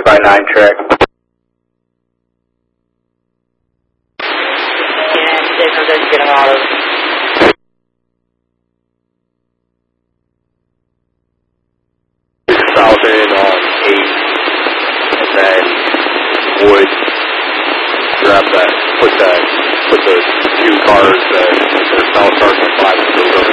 by 9 track. Get them out of. Southern on 8, and then would grab that, put the 2 cars that are south cars on 5 and those